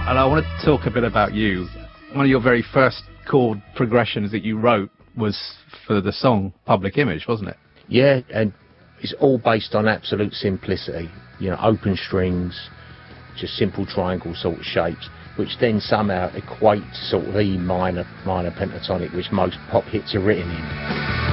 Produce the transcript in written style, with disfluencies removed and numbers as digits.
And I wanted to talk a bit about you. One of your very first chord progressions that you wrote was for the song Public Image, wasn't it? Yeah, and it's all based on absolute simplicity. You know, open strings, just simple triangle sort of shapes, which then somehow equate to sort of E minor pentatonic, which most pop hits are written in.